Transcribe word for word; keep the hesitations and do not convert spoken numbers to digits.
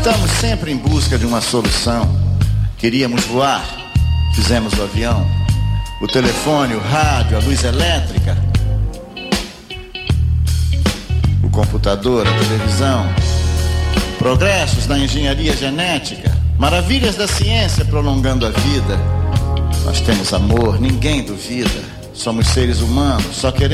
Estamos sempre em busca de uma solução. Queríamos voar, fizemos o avião, o telefone, o rádio, a luz elétrica, o computador, a televisão, progressos na engenharia genética, maravilhas da ciência prolongando a vida. Nós temos amor, ninguém duvida. Somos seres humanos, só queremos